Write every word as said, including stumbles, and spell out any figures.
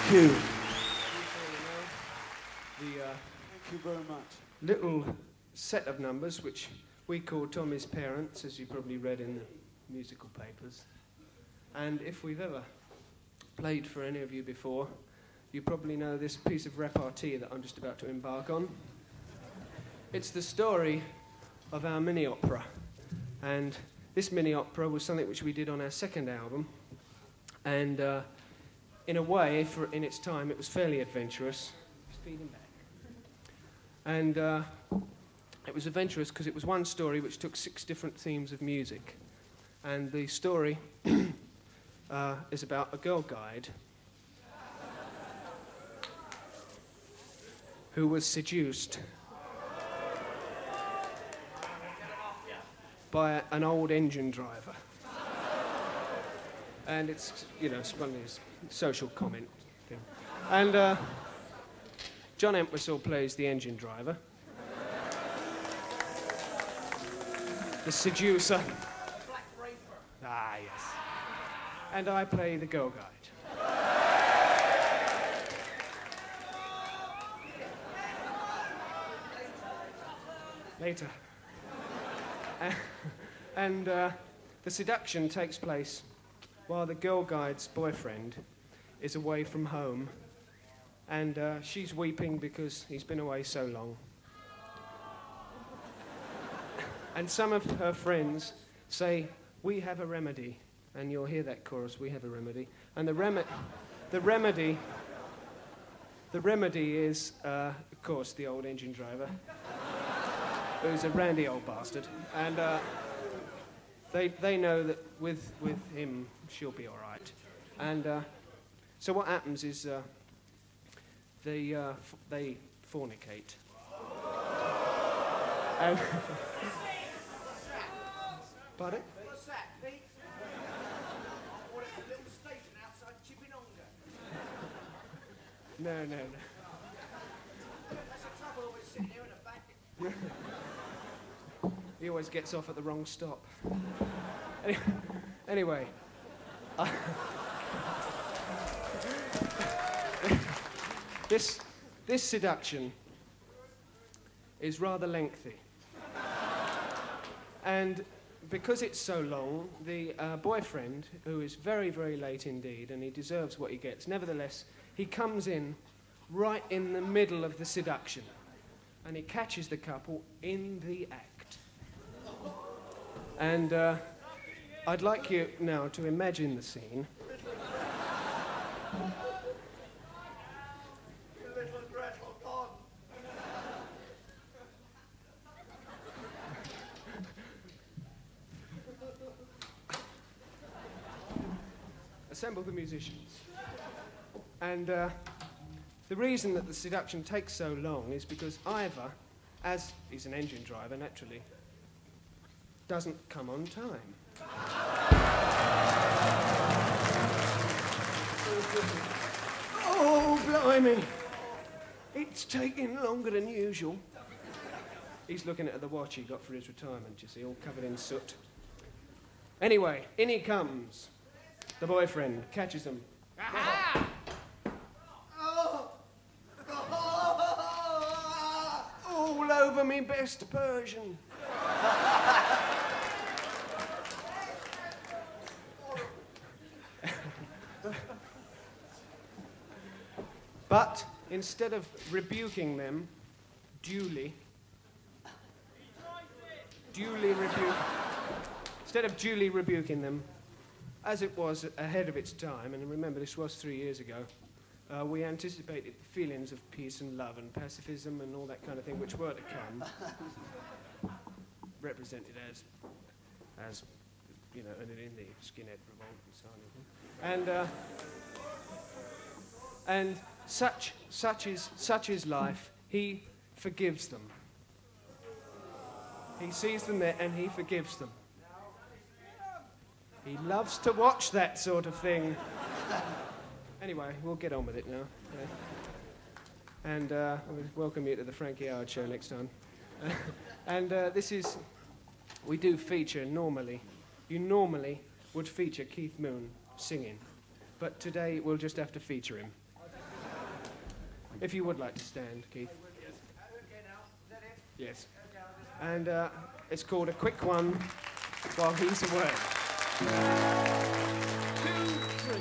you. The uh, Thank you very much. little set of numbers which we call Tommy's Parents, as you probably read in the musical papers. And if we've ever played for any of you before, you probably know this piece of repartee that I'm just about to embark on. It's the story of our mini-opera. And this mini-opera was something which we did on our second album. And uh, in a way, for in its time, it was fairly adventurous. Speeding back. And uh, it was adventurous because it was one story which took six different themes of music. And the story uh, is about a girl guide who was seduced by an old engine driver. And it's, you know, it's one of these social comment thing. And uh, John Entwistle plays the engine driver. The seducer. Black Raper. Ah, yes. And I play the girl guide. Later. And uh, the seduction takes place while the girl guide's boyfriend is away from home, and uh, she's weeping because he's been away so long. And some of her friends say, "We have a remedy," and you'll hear that chorus, "We have a remedy." And the, rem the remedy, the remedy is, uh, of course, the old engine driver, who's a randy old bastard, and uh, they they know that with with him she'll be all right. And uh, so what happens is uh, they uh, f they fornicate. And pardon? What's that, Pete? What, a little station outside Chippinonga? No, no, no. That's the trouble always sitting there in the back. He always gets off at the wrong stop. Any anyway. Uh, this, this seduction is rather lengthy. And because it's so long, the uh, boyfriend, who is very, very late indeed, and he deserves what he gets, nevertheless, he comes in right in the middle of the seduction, and he catches the couple in the act. And uh, I'd like you now to imagine the scene. Little Gretel gone. Assemble the musicians. And uh, the reason that the seduction takes so long is because Ivor, as he's an engine driver, naturally, doesn't come on time. Oh, blimey! It's taking longer than usual. He's looking at the watch he got for his retirement, you see, all covered in soot. Anyway, in he comes. The boyfriend catches him. Aha! Oh. All over me best Persian. But instead of rebuking them duly, duly rebuke, instead of duly rebuking them, as it was ahead of its time, and remember this was three years ago, uh, we anticipated the feelings of peace and love and pacifism and all that kind of thing which were to come, represented as, as, you know, in the skinhead revolt and so on. And, uh, and such, such is, such is life. He forgives them. He sees them there and he forgives them. He loves to watch that sort of thing. Anyway, we'll get on with it now. Yeah. And uh, I would welcome you to the Frankie Howard Show next time. And uh, this is, we do feature normally, you normally would feature Keith Moon singing, but today we'll just have to feature him. if you would like to stand, Keith. Okay, now, is that it? Yes. Okay, I'll just... And uh, it's called A Quick One While He's Away.